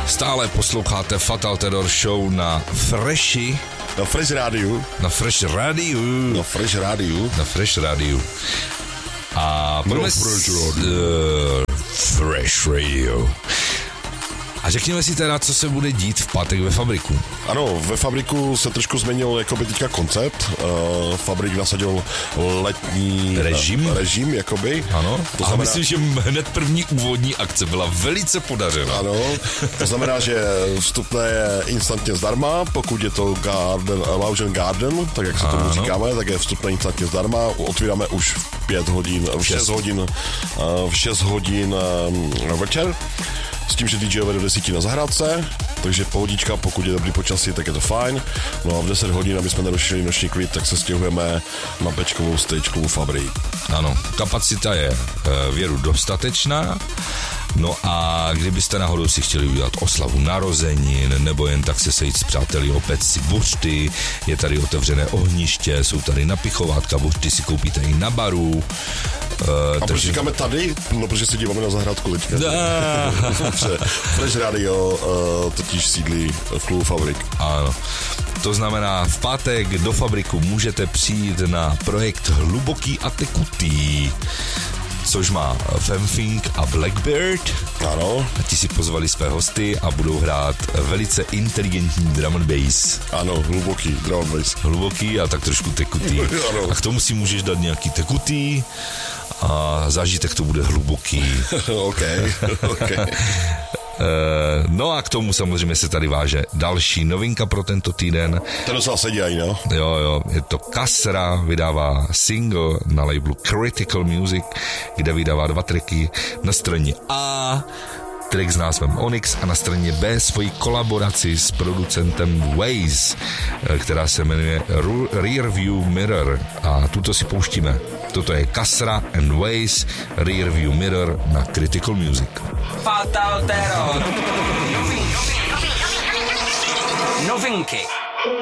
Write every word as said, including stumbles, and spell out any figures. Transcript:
Stále posloucháte Fatal Terror Show na Freshi. Na Fresh Rádiu. Na Fresh Rádiu. Na Fresh Rádiu. Na Fresh Rádiu. A pojďme s... Uh, Fresh Radio. A řekněme si teda, co se bude dít v pátek ve Fabriku. Ano, ve Fabriku se trošku změnil jakoby teďka koncept. Uh, Fabrik nasadil letní režim, uh, režim jakoby. Ano, to a znamená... myslím, že hned první úvodní akce byla velice podařená. Ano, to znamená, že vstupné je instantně zdarma, pokud je to garden, Lounge and Garden, tak jak se tomu ano. říkáme, tak je vstupné instantně zdarma. Otvíráme už v pět hodin, v šest hodin, uh, v šest hodin uh, večer. S tím, že D J vede do desíti na zahrádce, takže pohodička, pokud je dobrý počasí, tak je to fajn. No a v deset hodin, aby jsme nerušili noční klid, tak se stěhujeme na Bčkovou stagekovou Fabrik. Ano, kapacita je e, věru dostatečná. No a kdybyste náhodou si chtěli udělat oslavu narozenin, nebo jen tak se sejít s přáteli, opět si buřty, je tady otevřené ohniště, jsou tady napichovátka, buřty si koupíte i na baru. Uh, a takže... proč říkáme tady? No, protože si díváme na zahrádku teďka. Fresh Radio uh, totiž sídlí v klubu Fabrik. Ano. To znamená, v pátek do Fabriku můžete přijít na projekt Hluboký a tekutý, což má Femfing a Blackbird. Ano. A ti si pozvali své hosty a budou hrát velice inteligentní drum and bass. Ano, hluboký drum and bass. Hluboký a tak trošku tekutý. Ano. A k tomu si můžeš dát nějaký tekutý a zážitek to bude hluboký. OK, OK. No a k tomu samozřejmě se tady váže další novinka pro tento týden. To docela sedí aj, no? Jo, jo, je to Kasra, vydává single na labelu Critical Music, kde vydává dva tracky. Na straně A track s názvem Onyx a na straně B svoji kolaboraci s producentem Waze, která se jmenuje Rearview Mirror a tuto si pouštíme. Toto je Kasra and Waze, Rearview Mirror na Critical Music. Fatal Terror. Novinky.